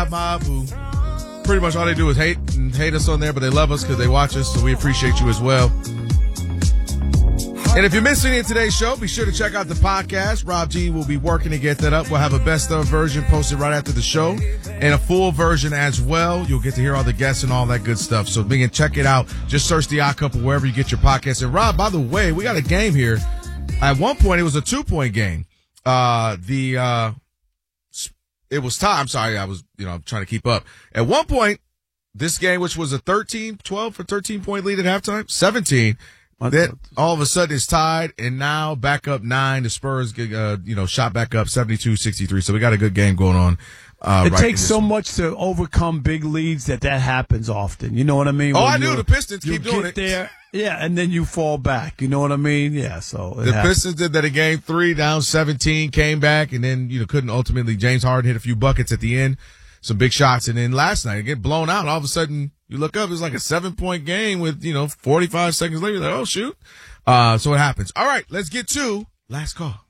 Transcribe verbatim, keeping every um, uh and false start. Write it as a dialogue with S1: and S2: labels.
S1: Rob Mob, who pretty much all they do is hate and hate us on there, but they love us because they watch us, so we appreciate you as well. And if you're missing in today's show, be sure to check out the podcast. Rob G will be working to get that up. We'll have a best of version posted right after the show and a full version as well. You'll get to hear all the guests and all that good stuff. So begin, check it out. Just search The Odd Couple wherever you get your podcast. And Rob, by the way, we got a game here. At one point, it was a two-point game. Uh, the, uh, it was time. I'm sorry. I was, you know, I'm trying to keep up. At one point, this game, which was a thirteen, twelve or thirteen point lead at halftime, seventeen. Then all of a sudden it's tied, and now back up nine. The Spurs get, uh, you know, shot back up seventy-two sixty-three. So we got a good game going on. Uh,
S2: it
S1: right
S2: takes so
S1: one.
S2: much to overcome big leads that that happens often. You know what I mean?
S1: Oh,
S2: when
S1: I do. The Pistons keep doing
S2: get
S1: it.
S2: There, yeah, and then you fall back. You know what I mean? Yeah. So
S1: the
S2: happens.
S1: Pistons did that in game three, down seventeen, came back, and then you know couldn't ultimately. James Harden hit a few buckets at the end, some big shots, and then last night get blown out. All of a sudden you look up, it's like a seven point game with you know forty-five seconds later. You're like, oh shoot. Uh, so it happens. All right, let's get to last call.